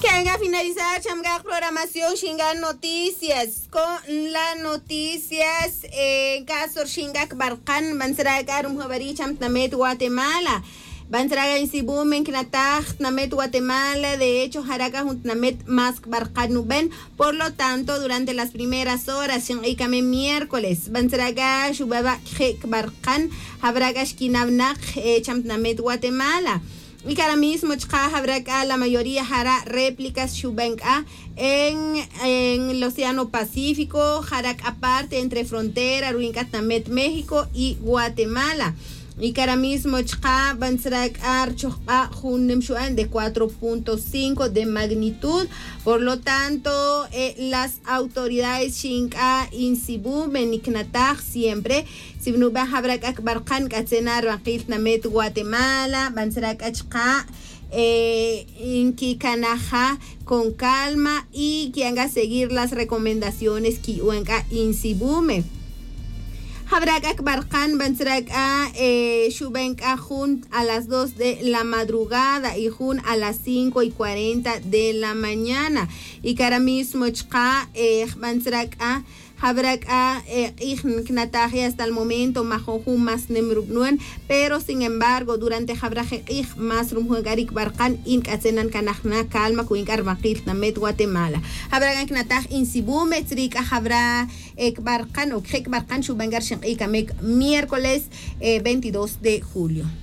Que haga finalizar Chamga programación Shingan Noticias con las noticias caso Shingak Barkan Bansragarum Javari Chamtamet Guatemala. Bansraga en Sibumen Knataj Namet Guatemala, de hecho Jaraka Namet Mask Barkan Nuben, por lo tanto durante las primeras horas Ikame miércoles Bansraga Shubaba Khek Barkan Habraga Shkinabnak Chamtamet Guatemala. Y que ahora mismo habrá la mayoría hará réplicas Shubenka en el Océano Pacífico, harak aparte entre frontera, Ruincatamet, México y Guatemala. Y que ahora mismo Bansrak Archoa Junemshuan de 4.5 de magnitud. Por lo tanto, las autoridades Shinka Insibu Beniknataj siempre Sibnuba Habrak Akbarkan Katsenar Bakil Namet Guatemala Bansrak Achka Inkikanaja con calma y que haga seguir las recomendaciones que Uenka Insibume. Habrak Akbarkan Bansrak Shubenka Jun a las 2 de la madrugada y Jun a las 5:40 de la mañana. Y que ahora mismo Bansrak Habrak Knataje hasta el momento Mahojum más Nemrubnuen, pero sin embargo durante Habrak más Rumhugarik Barkan in Katsenan Kanachna Calma Kuinkar Bakil Namet Guatemala. Habrak Knataj in Sibu Metrika Habra Barkan o Krek Barkan Shubangar Ikamek miércoles 22 de julio.